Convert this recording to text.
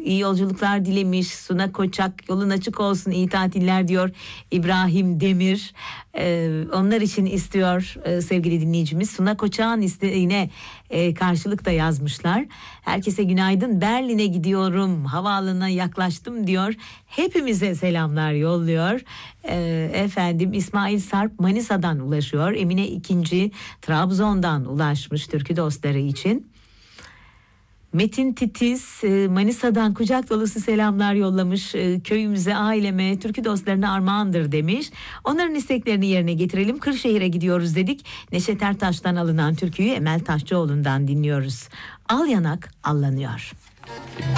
iyi yolculuklar dilemiş. Suna Koçak, yolun açık olsun, iyi tatiller diyor İbrahim Demir. Onlar için istiyor sevgili dinleyicimiz. Suna Koçak'ın isteğine karşılık da yazmışlar. Herkese günaydın. Berlin'e gidiyorum. Havaalanına yaklaştım diyor. Hepimize selamlar yolluyor. Efendim İsmail Sarp Manisa'dan ulaşıyor. Emine ikinci Trabzon'dan ulaşmış türkü dostları için. Metin Titiz Manisa'dan kucak dolusu selamlar yollamış. Köyümüze, aileme, türkü dostlarına armağandır demiş. Onların isteklerini yerine getirelim. Kırşehir'e gidiyoruz dedik. Neşet Ertaş'tan alınan türküyü Emel Taşçıoğlu'ndan dinliyoruz. Al yanak allanıyor.